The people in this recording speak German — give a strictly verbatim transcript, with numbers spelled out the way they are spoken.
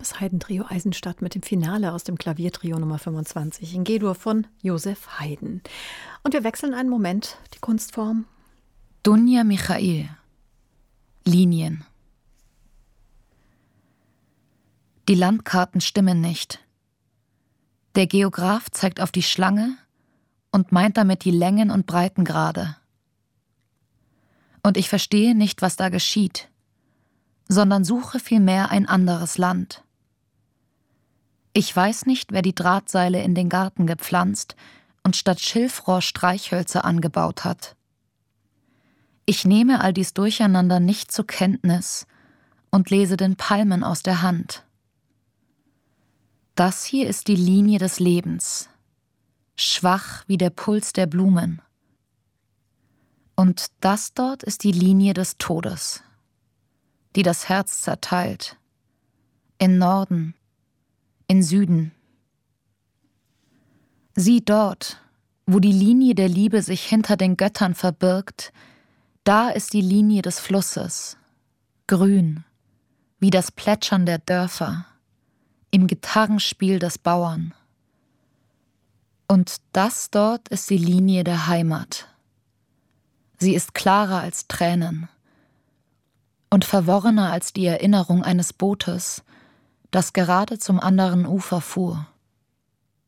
das Haydn-Trio Eisenstadt mit dem Finale aus dem Klaviertrio Nummer fünfundzwanzig in G-Dur von Joseph Haydn. Und wir wechseln einen Moment die Kunstform. Dunja Michail. Linien. Die Landkarten stimmen nicht. Der Geograph zeigt auf die Schlange und meint damit die Längen und Breitengrade. Und ich verstehe nicht, was da geschieht, sondern suche vielmehr ein anderes Land. Ich weiß nicht, wer die Drahtseile in den Garten gepflanzt und statt Schilfrohr Streichhölzer angebaut hat. Ich nehme all dies Durcheinander nicht zur Kenntnis und lese den Palmen aus der Hand. Das hier ist die Linie des Lebens, schwach wie der Puls der Blumen. Und das dort ist die Linie des Todes, die das Herz zerteilt, in Norden, in Süden. Sieh dort, wo die Linie der Liebe sich hinter den Göttern verbirgt, da ist die Linie des Flusses, grün, wie das Plätschern der Dörfer, im Gitarrenspiel des Bauern. Und das dort ist die Linie der Heimat. Sie ist klarer als Tränen und verworrener als die Erinnerung eines Bootes, das gerade zum anderen Ufer fuhr.